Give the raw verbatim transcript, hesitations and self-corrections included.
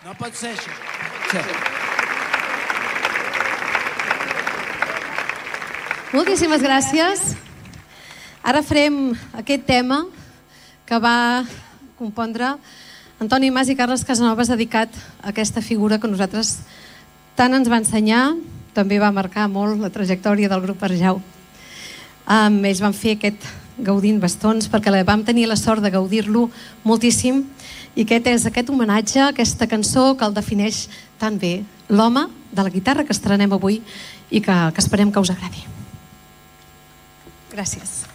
No pot ser això. Sí. Moltíssimes gràcies. Ara farem aquest tema que va compondre Antoni Mas i Carles Casanovas, dedicat a aquesta figura que nosaltres tant ens va ensenyar, també va marcar molt la trajectòria del grup Arjau. Um, ells van fer aquest Gaudint Bastons perquè vam tenir la sort de gaudir-lo moltíssim, i aquest és aquest homenatge, aquesta cançó que el defineix tan bé, l'home de la guitarra, que estrenem avui i que, que esperem que us agradi. Gràcies.